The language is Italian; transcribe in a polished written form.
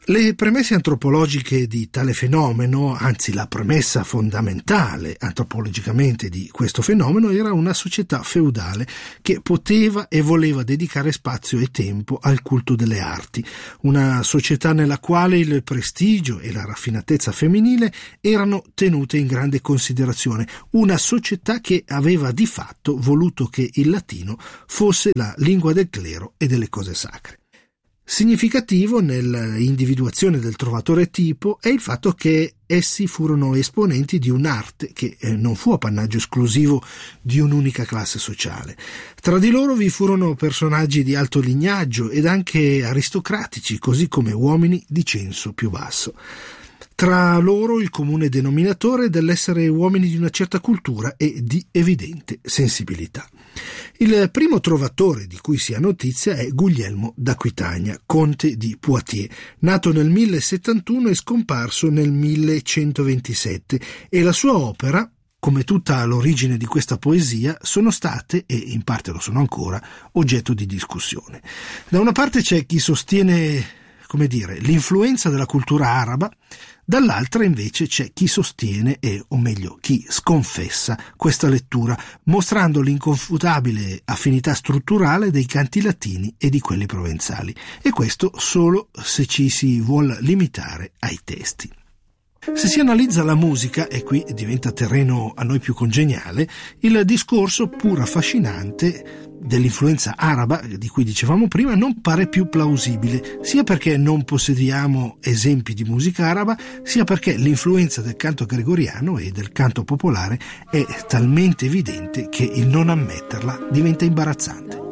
Le premesse antropologiche di tale fenomeno, anzi la premessa fondamentale antropologicamente di questo fenomeno, era una società feudale che poteva e voleva dedicare spazio e tempo al culto delle arti, una società nella quale il prestigio e la raffinatezza femminile erano tenute in grande considerazione, una società che aveva di fatto voluto che il latino fosse la lingua del clero e delle cose sacre. Significativo nell'individuazione del trovatore tipo è il fatto che essi furono esponenti di un'arte che non fu appannaggio esclusivo di un'unica classe sociale. Tra di loro vi furono personaggi di alto lignaggio ed anche aristocratici, così come uomini di censo più basso. Tra loro il comune denominatore dell'essere uomini di una certa cultura e di evidente sensibilità. Il primo trovatore di cui si ha notizia è Guglielmo d'Aquitania, conte di Poitiers, nato nel 1071 e scomparso nel 1127, e la sua opera, come tutta l'origine di questa poesia, sono state, e in parte lo sono ancora, oggetto di discussione. Da una parte c'è chi sostiene, l'influenza della cultura araba, dall'altra invece c'è chi sostiene, o meglio chi sconfessa questa lettura, mostrando l'inconfutabile affinità strutturale dei canti latini e di quelli provenzali, e questo solo se ci si vuol limitare ai testi. Se si analizza la musica, e qui diventa terreno a noi più congeniale, il discorso pur affascinante dell'influenza araba, di cui dicevamo prima, non pare più plausibile, sia perché non possediamo esempi di musica araba, sia perché l'influenza del canto gregoriano e del canto popolare è talmente evidente che il non ammetterla diventa imbarazzante.